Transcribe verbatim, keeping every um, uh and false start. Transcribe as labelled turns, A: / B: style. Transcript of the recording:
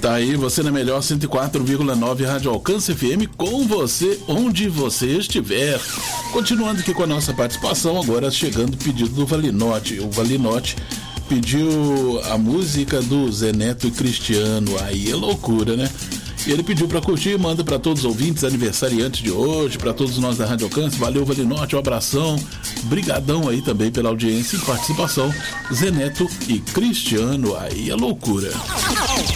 A: Tá aí, você na melhor cento e quatro vírgula nove Rádio Alcance F M, com você onde você estiver. Continuando aqui com a nossa participação, agora chegando o pedido do Valinote. O Valinote pediu a música do Zé Neto e Cristiano. Aí é loucura, né? E ele pediu pra curtir, manda pra todos os ouvintes, aniversariantes de hoje, pra todos nós da Rádio Alcance. Valeu, Valinote, um abração. Brigadão aí também pela audiência e participação. Zé Neto e Cristiano, aí é loucura.